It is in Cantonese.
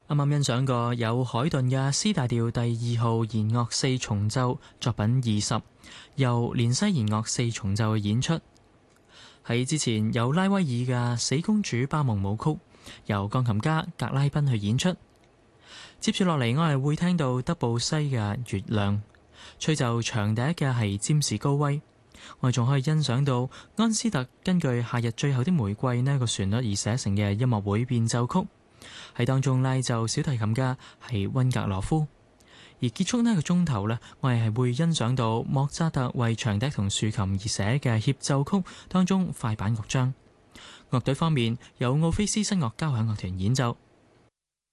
啱啱欣賞過有海頓嘅 C 大調第2號弦樂四重奏作品20，由連西弦樂四重奏嘅演出。喺之前有拉威爾嘅死公主巴蒙舞曲，由鋼琴家格拉賓去演出。接住落嚟，我哋會聽到德布西嘅月亮，吹奏長笛嘅係詹士高威。我哋仲可以欣賞到安斯特根據夏日最後的玫瑰呢個旋律而寫成嘅音樂會變奏曲。喺當中拉奏小提琴嘅係溫格羅夫。而結束呢個鐘頭呢，我哋係會欣賞到莫扎特為長笛同豎琴而寫嘅協奏曲當中快板樂章。樂隊方面有奧菲斯新樂交響樂團演奏。